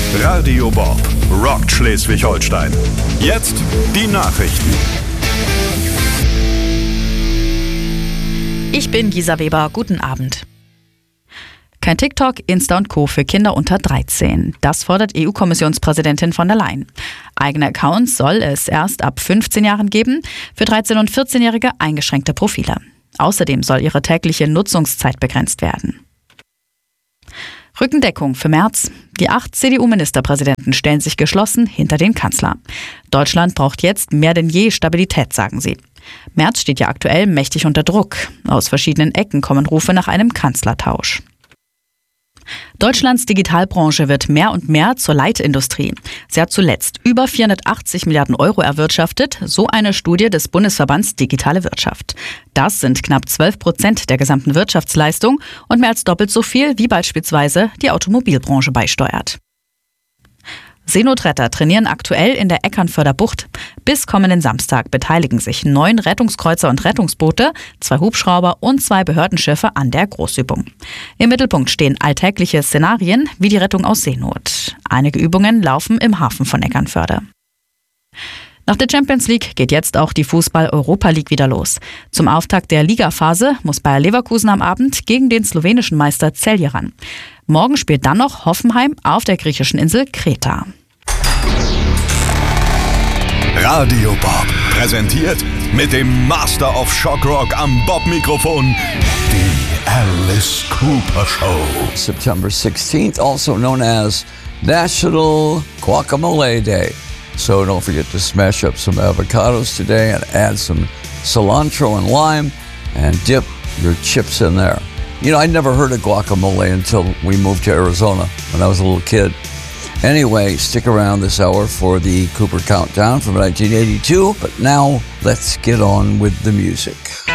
Radio Bob rockt Schleswig-Holstein. Jetzt die Nachrichten. Ich bin Gisa Weber. Guten Abend. Kein TikTok, Insta und Co. für Kinder unter 13. Das fordert EU-Kommissionspräsidentin von der Leyen. Eigene Accounts soll es erst ab 15 Jahren geben, für 13- und 14-Jährige eingeschränkte Profile. Außerdem soll ihre tägliche Nutzungszeit begrenzt werden. Rückendeckung für Merz. Die 8 CDU-Ministerpräsidenten stellen sich geschlossen hinter den Kanzler. Deutschland braucht jetzt mehr denn je Stabilität, sagen sie. Merz steht ja aktuell mächtig unter Druck. Aus verschiedenen Ecken kommen Rufe nach einem Kanzlertausch. Deutschlands Digitalbranche wird mehr und mehr zur Leitindustrie. Sie hat zuletzt über 480 Milliarden Euro erwirtschaftet, so eine Studie des Bundesverbands Digitale Wirtschaft. Das sind knapp 12% der gesamten Wirtschaftsleistung und mehr als doppelt so viel, wie beispielsweise die Automobilbranche beisteuert. Seenotretter trainieren aktuell in der Eckernförder Bucht. Bis kommenden Samstag beteiligen sich 9 Rettungskreuzer und Rettungsboote, 2 Hubschrauber und 2 Behördenschiffe an der Großübung. Im Mittelpunkt stehen alltägliche Szenarien wie die Rettung aus Seenot. Einige Übungen laufen im Hafen von Eckernförde. Nach der Champions League geht jetzt auch die Fußball-Europa League wieder los. Zum Auftakt der Ligaphase muss Bayer Leverkusen am Abend gegen den slowenischen Meister Celje ran. Morgen spielt dann noch Hoffenheim auf der griechischen Insel Kreta. Radio Bob präsentiert mit dem Master of Shock Rock am Bob-Mikrofon die Alice Cooper Show. September 16th, also known as National Guacamole Day. So don't forget to smash up some avocados today and add some cilantro and lime and dip your chips in there. You know, I'd never heard of guacamole until we moved to Arizona when I was a little kid. Anyway, stick around this hour for the Cooper Countdown from 1982. But now, let's get on with the music.